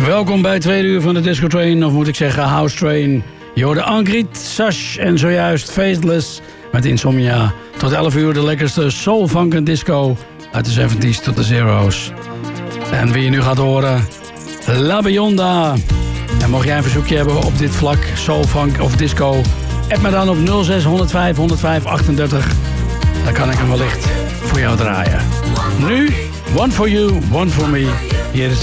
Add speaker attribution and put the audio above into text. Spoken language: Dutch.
Speaker 1: Welkom bij het tweede uur van de Disco Train, of moet ik zeggen House Train. Je hoorde Angriet, Sash en zojuist Faceless met Insomnia. Tot 11 uur de lekkerste soul, funk en disco uit de 70s tot de zero's. En wie je nu gaat horen, La Bionda. En mocht jij een verzoekje hebben op dit vlak, soul, funk of disco, app me dan op 06 105 105 38. Dan kan ik hem wellicht voor jou draaien. Nu, One for You, One for Me. Hier is